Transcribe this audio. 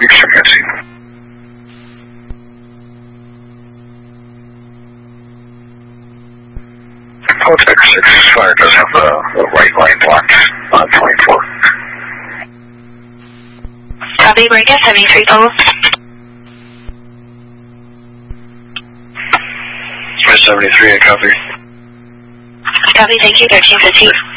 Houston, Nancy. Voltex 6 Fire does have a right lane blocked on 24. Copy, break at 73 total. 73, I copy. Copy, thank you, 1315.